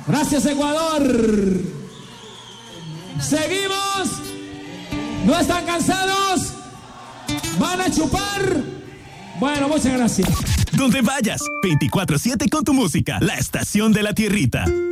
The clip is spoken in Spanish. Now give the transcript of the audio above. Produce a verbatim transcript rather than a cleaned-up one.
Gracias, Ecuador. Seguimos. ¿No están cansados? ¿Van a chupar? Bueno, muchas gracias. Donde vayas, veinticuatro siete con tu música, la estación de la tierrita.